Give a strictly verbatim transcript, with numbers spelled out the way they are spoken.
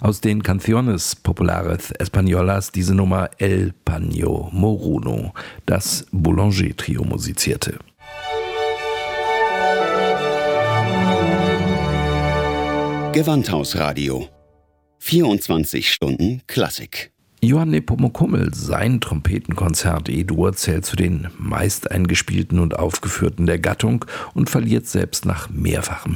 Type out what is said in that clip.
Aus den Canciones Populares Españolas diese Nummer El Paño Moruno, das Boulanger-Trio musizierte. Gewandhausradio. vierundzwanzig Stunden Klassik. Johann Nepomuk Hummel, sein Trompetenkonzert E-Dur zählt zu den meist eingespielten und aufgeführten der Gattung und verliert selbst nach mehrfachem